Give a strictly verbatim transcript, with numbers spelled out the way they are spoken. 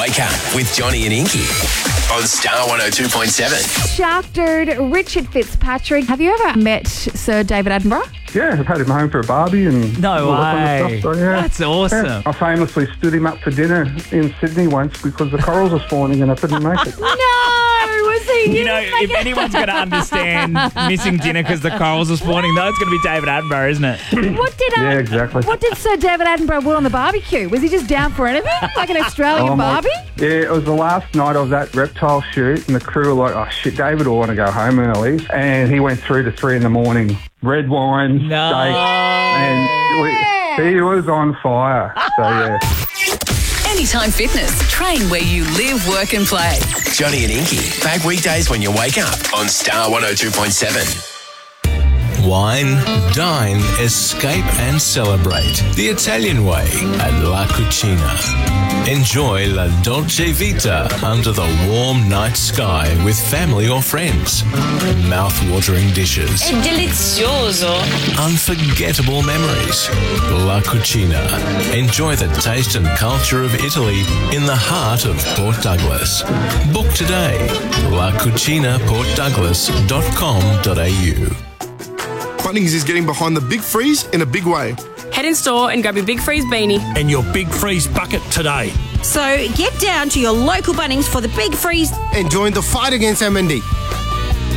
Wake Up with Johnny and Inky on Star one oh two point seven. Shark Dude, Richard Fitzpatrick. Have you ever met Sir David Attenborough? Yeah, I've had him home for a barbie and No all that kind way. of stuff. So, yeah. That's awesome. Yeah. I famously stood him up for dinner in Sydney once because the corals were spawning and I couldn't make it. No, was he? You know, if anyone's going to understand missing dinner because the corals are spawning, though, it's going to be David Attenborough, isn't it? What did um, Yeah, exactly. What did Sir David Attenborough want on the barbecue? Was he just down for anything, like an Australian Oh, my- barbie? Yeah, it was the last night of that reptile shoot and the crew were like, oh shit, David will want to go home early. And he went through to three in the morning. Red wine, No. steak, and we, he was on fire. So yeah. Anytime Fitness. Train where you live, work and play. Johnny and Inky, back weekdays when you wake up on Star one oh two point seven. Wine, dine, escape and celebrate the Italian way at La Cucina. Enjoy La Dolce Vita under the warm night sky with family or friends. Mouth-watering dishes. È delizioso. Unforgettable memories. La Cucina. Enjoy the taste and culture of Italy in the heart of Port Douglas. Book today. la cucina port douglas dot com dot a u. Bunnings is getting behind the Big Freeze in a big way. Head in store and grab your Big Freeze beanie. and your Big Freeze bucket today. So get down to your local Bunnings for the Big Freeze. And join the fight against M N D.